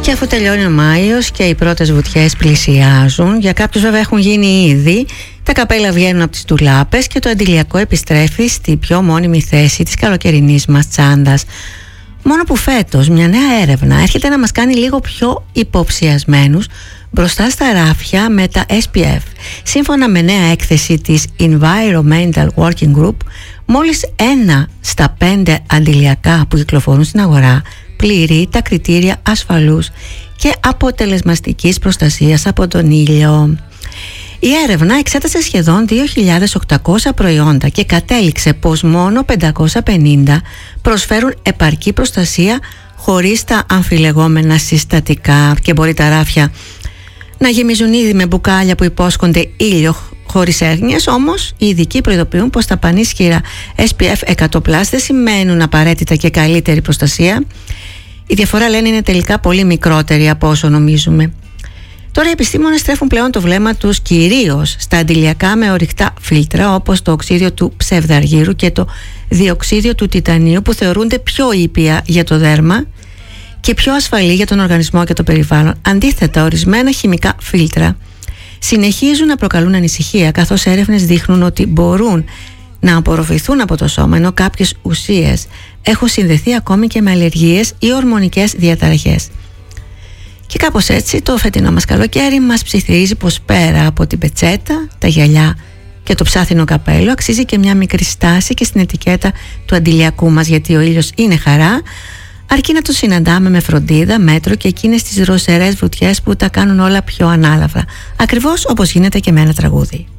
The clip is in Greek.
Και αφού τελειώνει ο Μάιος και οι πρώτες βουτιές πλησιάζουν, για κάποιους βέβαια έχουν γίνει ήδη, τα καπέλα βγαίνουν από τις ντουλάπες και το αντιλιακό επιστρέφει στη πιο μόνιμη θέση της καλοκαιρινής μας τσάντας. Μόνο που φέτος μια νέα έρευνα έρχεται να μας κάνει λίγο πιο υποψιασμένους μπροστά στα ράφια με τα SPF. Σύμφωνα με νέα έκθεση της Environmental Working Group, μόλις 1 στα 5 αντιλιακά που κυκλοφορούν στην αγορά πληρεί τα κριτήρια ασφαλούς και αποτελεσματικής προστασίας από τον ήλιο. Η έρευνα εξέτασε σχεδόν 2.800 προϊόντα και κατέληξε πως μόνο 550 προσφέρουν επαρκή προστασία χωρίς τα αμφιλεγόμενα συστατικά, και μπορεί τα ράφια να γεμίζουν ήδη με μπουκάλια που υπόσχονται ήλιο χωρίς έρνοιες. Όμως οι ειδικοί προειδοποιούν πως τα πανίσχυρα SPF 100+ δεν σημαίνουν απαραίτητα και καλύτερη προστασία. Η διαφορά, λένε, είναι τελικά πολύ μικρότερη από όσο νομίζουμε. Τώρα οι επιστήμονες στρέφουν πλέον το βλέμμα τους κυρίως στα αντιλιακά με ορυκτά φίλτρα, όπως το οξύδιο του ψευδαργύρου και το διοξύδιο του τιτανίου, που θεωρούνται πιο ήπια για το δέρμα και πιο ασφαλή για τον οργανισμό και το περιβάλλον. Αντίθετα, ορισμένα χημικά φίλτρα συνεχίζουν να προκαλούν ανησυχία, καθώς έρευνες δείχνουν ότι μπορούν να απορροφηθούν από το σώμα, ενώ κάποιες ουσίες έχουν συνδεθεί ακόμη και με αλλεργίες ή ορμονικές διαταραχές. Και κάπως έτσι το φετινό μας καλοκαίρι μας ψιθυρίζει πως πέρα από την πετσέτα, τα γυαλιά και το ψάθινο καπέλο, αξίζει και μια μικρή στάση και στην ετικέτα του αντιλιακού μας, γιατί ο ήλιος είναι χαρά, αρκεί να το συναντάμε με φροντίδα, μέτρο και εκείνες τις δροσερές βουτιές που τα κάνουν όλα πιο ανάλαφρα, ακριβώς όπως γίνεται και με ένα τραγούδι.